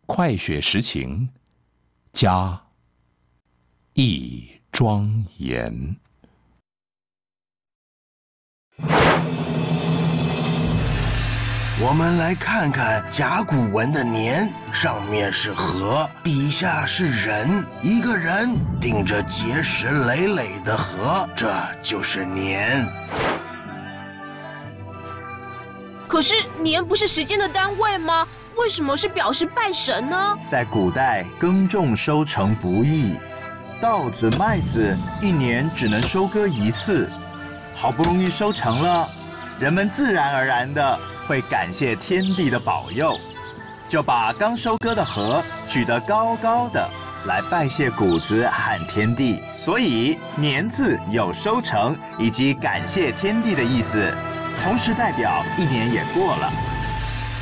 快雪时晴，家亦庄严。 我们来看看甲骨文的年，上面是河，底下是人，一个人顶着结实累累的河，这就是年。 可是年不是时间的单位吗？为什么是表示拜神呢？ 在古代，耕种收成不易，稻子、麦子一年只能收割一次，好不容易收成了，人们自然而然的会感谢天地的保佑，就把刚收割的禾举得高高的，来拜谢谷子和天地。所以年字有收成以及感谢天地的意思，同时代表一年也过了。